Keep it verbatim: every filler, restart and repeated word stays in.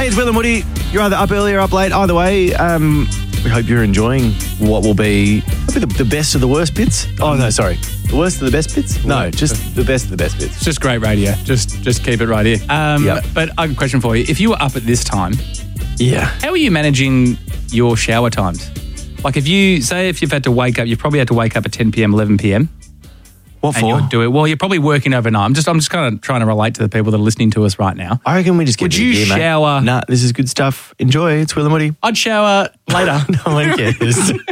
Hey, it's Will and Woody. You're either up early or up late. Either way, um, we hope you're enjoying what will be probably the, the best of the worst bits. Oh, no, sorry. The worst of the best bits? No, just the best of the best bits. It's just great radio. Just just keep it right here. Um, Yep. But I have a question for you. If you were up at this time, Yeah. how are you managing your shower times? Like if you, say if you've had to wake up, you've probably had to wake up at ten p.m, eleven p.m. What and for? you're doing, well, you're probably working overnight. I'm just I'm just kind of trying to relate to the people that are listening to us right now. I reckon we just get Would to you the gear, mate. shower- Nah, this is good stuff. Enjoy. It's Will and Woody. I'd shower later. No one cares.